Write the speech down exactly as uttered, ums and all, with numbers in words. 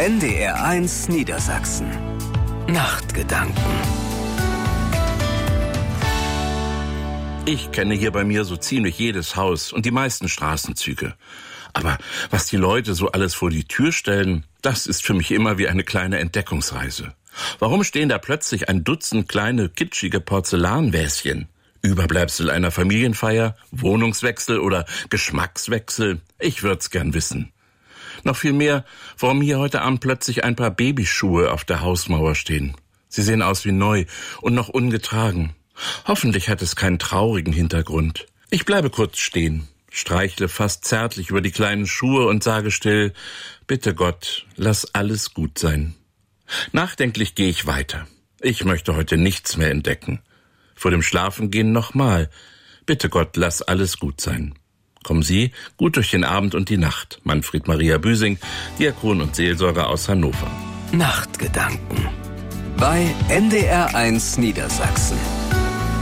N D R eins Niedersachsen. Nachtgedanken. Ich kenne hier bei mir so ziemlich jedes Haus und die meisten Straßenzüge. Aber was die Leute so alles vor die Tür stellen, das ist für mich immer wie eine kleine Entdeckungsreise. Warum stehen da plötzlich ein Dutzend kleine, kitschige Porzellanväschen? Überbleibsel einer Familienfeier, Wohnungswechsel oder Geschmackswechsel? Ich würd's gern wissen. Noch viel mehr, warum hier heute Abend plötzlich ein paar Babyschuhe auf der Hausmauer stehen. Sie sehen aus wie neu und noch ungetragen. Hoffentlich hat es keinen traurigen Hintergrund. Ich bleibe kurz stehen, streichle fast zärtlich über die kleinen Schuhe und sage still, bitte Gott, lass alles gut sein. Nachdenklich gehe ich weiter. Ich möchte heute nichts mehr entdecken. Vor dem Schlafengehen nochmal. Bitte Gott, lass alles gut sein. Kommen Sie gut durch den Abend und die Nacht. Manfred Maria Büsing, Diakon und Seelsorger aus Hannover. Nachtgedanken bei N D R eins Niedersachsen.